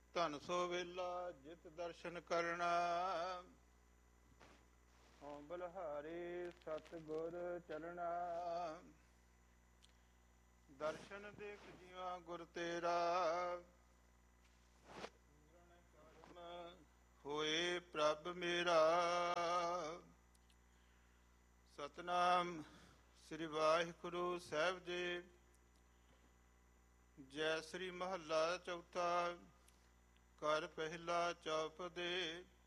ਧਨ ਸੋ ਵੇਲਾ ਜਿਤ ਦਰਸ਼ਨ ਕਰਨਾ। ਹਉ ਬਲਹਾਰੇ ਸਤ ਗੁਰ ਚਲਣਾ। ਦਰਸ਼ਨ ਦੇਖ ਜੀਵਾ ਗੁਰ ਤੇਰਾ। ਪੂਰਨ ਕਰਮ ਹੋਏ ਪ੍ਰਭ ਮੇਰਾ। ਸਤਨਾਮ ਸ੍ਰੀ ਵਾਹਿਗੁਰੂ ਸਾਹਿਬ ਜੀ। ਜੈ ਸ੍ਰੀ ਮਹੱਲਾ ਚੌਥਾ। ਘਰ ਪਹਿਲਾ ਚੌਪਦੇ।